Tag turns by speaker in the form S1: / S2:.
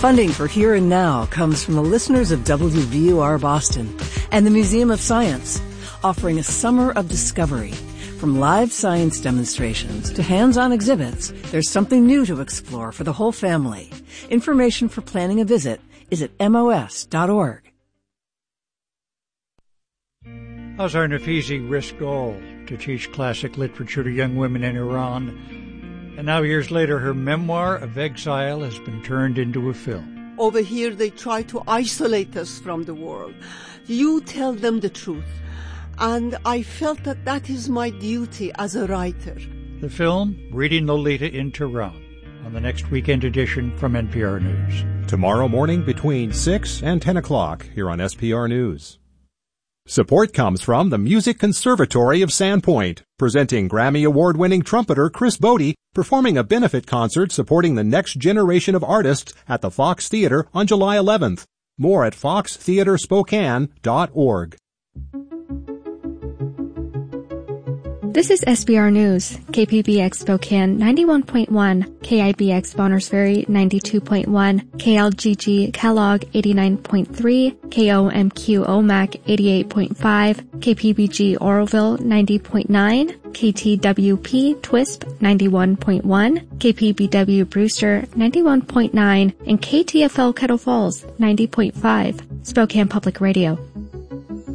S1: Funding for Here and Now comes from the listeners of WVUR Boston and the Museum of Science, offering a summer of discovery. From live science demonstrations to hands-on exhibits, there's something new to explore for the whole family. Information for planning a visit is at mos.org.
S2: Azar Nafizi risked all to teach classic literature to young women in Iran, and now years later her memoir of exile has been turned into a film.
S3: Over here they try to isolate us from the world. You tell them the truth, and I felt that that is my duty as a writer.
S2: The film, Reading Lolita in Tehran, on the next weekend edition from NPR News.
S4: Tomorrow morning between 6 and 10 o'clock here on SPR News. Support comes from the Music Conservatory of Sandpoint, presenting Grammy Award-winning trumpeter Chris Bodie performing a benefit concert supporting the next generation of artists at the Fox Theater on July 11th. More at foxtheaterspokane.org.
S5: This is SBR News, KPBX Spokane 91.1, KIBX Bonners Ferry 92.1, KLGG Kellogg 89.3, KOMQ Omak 88.5, KPBG Oroville 90.9, KTWP Twisp 91.1, KPBW Brewster 91.9, and KTFL Kettle Falls 90.5, Spokane Public Radio.